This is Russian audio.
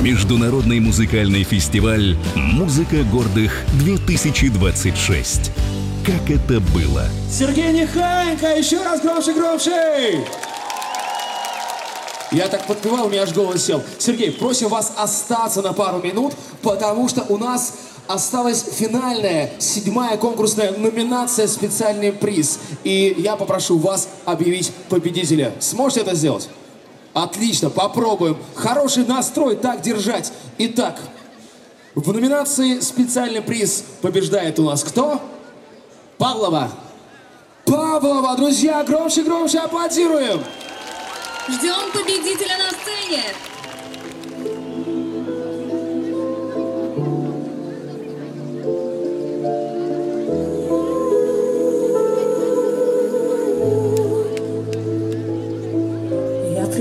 Международный музыкальный фестиваль «Музыка гордых-2026». Как это было? Сергей Нехаенко, еще раз громче, громче! Я так подпевал, у меня аж голос сел. Сергей, просим вас остаться на пару минут, потому что у нас осталась финальная, 7-я конкурсная номинация «Специальный приз». И я попрошу вас объявить победителя. Сможете это сделать? Отлично, попробуем. Хороший настрой так держать. Итак, в номинации «Специальный приз» побеждает у нас кто? Павлова. Павлова, друзья, громче, громче аплодируем. Ждем победителя на сцене.